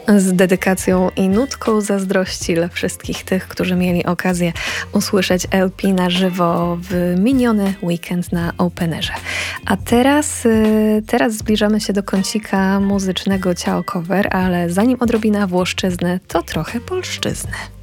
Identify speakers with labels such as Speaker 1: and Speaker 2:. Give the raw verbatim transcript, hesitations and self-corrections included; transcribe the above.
Speaker 1: Z dedykacją i nutką zazdrości dla wszystkich tych, którzy mieli okazję usłyszeć L P na żywo w miniony weekend na Openerze. A teraz, teraz zbliżamy się do kącika muzycznego Ciao Cover, ale zanim odrobina włoszczyzny, to trochę polszczyzny.